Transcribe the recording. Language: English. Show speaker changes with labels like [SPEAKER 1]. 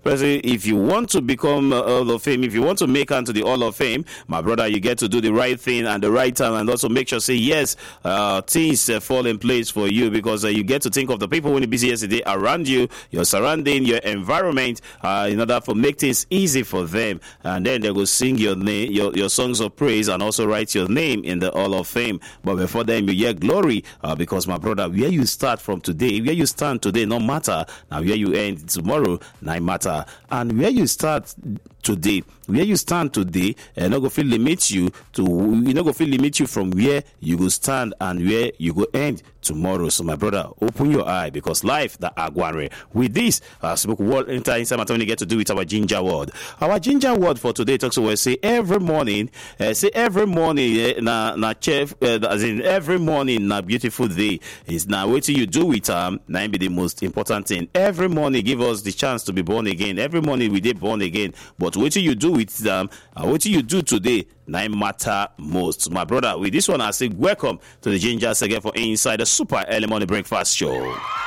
[SPEAKER 1] if you want to become Hall of Fame, if you want to make it to the Hall of Fame, my brother, you get to do the right thing at the right time, and also make sure say yes, things fall in place for you, because you get to think of the people when you busy yesterday around you, your surrounding, your environment, in order to make things easy for them, and then they will sing your name, your songs of praise, and also write your name in the Hall of Fame. But before then, you hear glory, because my brother, where you start from today, where you stand today, no matter. Now where you end tomorrow, no matter. And where you start today, where you stand today, and not go feel limit you to, you not go feel limit you from where you go stand and where you go end tomorrow. So my brother, open your eye, because life that are going with this spoke word enter inside my get to do with our ginger word. Our ginger word for today talks about say every morning, na chef, as in every morning na beautiful day. Is now what you do with now be the most important thing. Every morning give us the chance to be born again. Every morning we did born again. But what you do with them, what you do today, now matter most. My brother, with this one I say welcome to the Ginger Segment for Inside the Super Early Morning Breakfast Show.